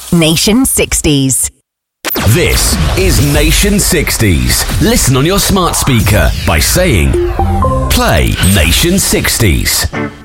Nation 60s. This is Nation 60s. Listen on your smart speaker by saying, play Nation 60s.